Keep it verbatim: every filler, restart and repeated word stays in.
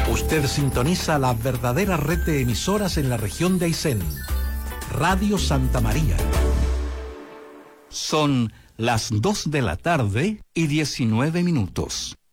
Usted sintoniza la verdadera red de emisoras en la región de Aysén. Radio Santa María. Son las dos de la tarde y diecinueve minutos.